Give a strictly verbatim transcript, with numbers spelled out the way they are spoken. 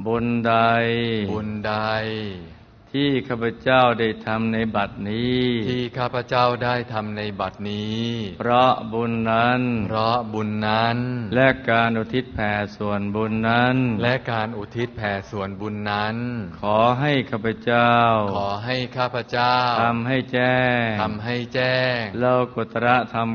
บุญใดบุญใดที่ข้าพเจ้าได้ทำในบัดนี้ที่ข้าพเจ้าได้ทำในบัดนี้เพราะบุญนั้นเพราะบุญนั้นและการอุทิศแผ่ส่วนบุญนั้นและการอุทิศแผ่ส่วนบุญนั้นขอให้ข้าพเจ้าขอให้ข้าพเจ้าทำให้แจ้งทำให้แจ้งโลกุตตรธรรม